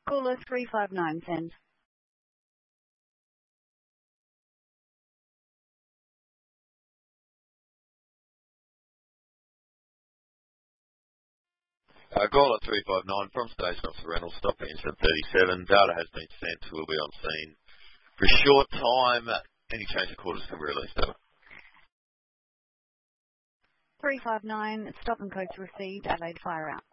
Caller 359 send. Caller 359 from Station Officer Reynolds, stop incident 37. Data has been sent. We'll be on scene for a short time. Any change of quarters can be released over. 359, stop and codes received, Adelaide fire out.